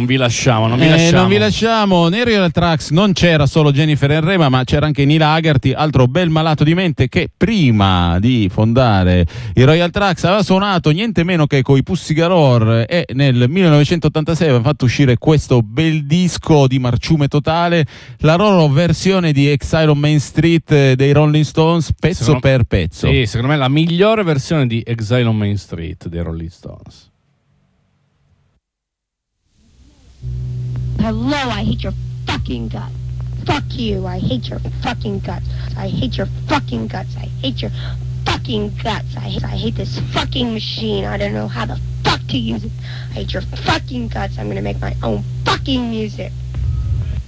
vi lasciamo, non vi lasciamo. Nei Royal Tracks non c'era solo Jennifer Enrema, ma c'era anche Neil Haggerty, altro bel malato di mente che prima di fondare i Royal Tracks aveva suonato niente meno che coi Pussy Galore, e nel 1986 aveva fatto uscire questo bel disco di marciume totale, la loro versione di Exile on Main Street dei Rolling Stones, pezzo per pezzo. Sì, secondo me la migliore versione di Exile on Main Street dei Rolling Stones. Hello, I hate your fucking guts. Fuck you, I hate your fucking guts. I hate your fucking guts. I hate your fucking guts. I hate this fucking machine. I don't know how the fuck to use it. I hate your fucking guts. I'm gonna make my own fucking music.